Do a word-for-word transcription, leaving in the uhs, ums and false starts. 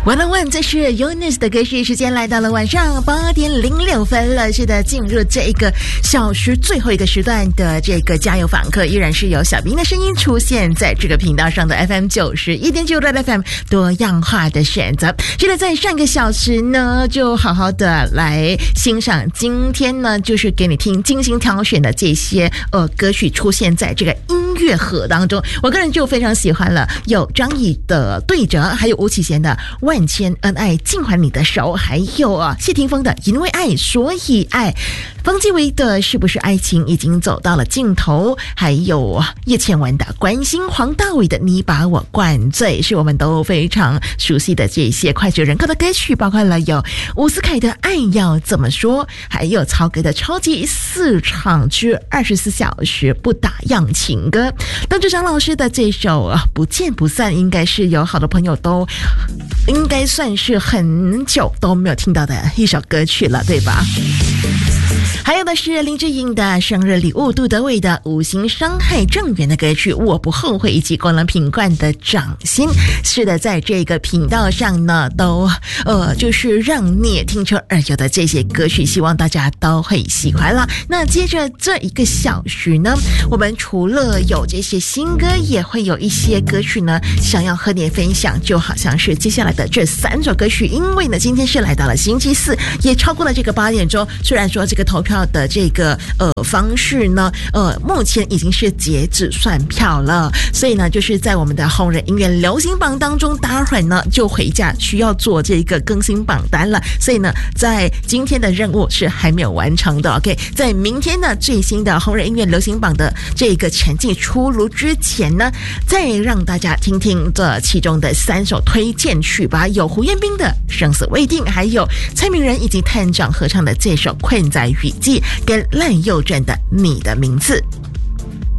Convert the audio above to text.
问了问，这是 Eunice 的歌曲时间，来到了晚上八点零六分了。是的，进入这一个小时最后一个时段的这个加油访客，依然是由小兵的声音出现在这个频道上的 F M 九十一点九的 F M 多样化的选择。是的，在上个小时呢，就好好的来欣赏今天呢，就是给你听精心挑选的这些呃歌曲出现在这个音乐盒当中。我个人就非常喜欢了，有张毅的对折，还有吴启贤的万千恩爱尽还你的手，还有啊谢霆锋的因为爱所以爱，方季韦的是不是爱情已经走到了尽头，还有叶倩文的关心，黄大炜的你把我灌醉，是我们都非常熟悉的这些脍炙人口的歌曲，包括了有伍思凯的爱要怎么说，还有曹格的超级四场之二十四小时不打烊情歌，邓志强老师的这首不见不散，应该是有好多朋友都应该算是很久都没有听到的一首歌曲了，对吧？还有的是林志颖的生日礼物，杜德伟的无心伤害郑源的歌曲我不后悔，以及光良品冠的掌心。是的，在这个频道上呢，都呃就是让你也听出耳油的这些歌曲，希望大家都会喜欢啦。那接着这一个小时呢，我们除了有这些新歌，也会有一些歌曲呢想要和你分享，就好像是接下来的这三首歌曲。因为呢今天是来到了星期四，也超过了这个八点钟，虽然说这个投票的这个呃方式呢呃目前已经是截止算票了，所以呢就是在我们的红人音乐流行榜当中，待会儿呢就回家需要做这个更新榜单了，所以呢在今天的任务是还没有完成的。 OK， 在明天呢最新的红人音乐流行榜的这个成绩出炉之前呢，再让大家听听这其中的三首推荐曲吧，有胡彦斌的生死未定，还有蔡明仁以及探长合唱的这首困在雨季，跟赖佑正的你的名字。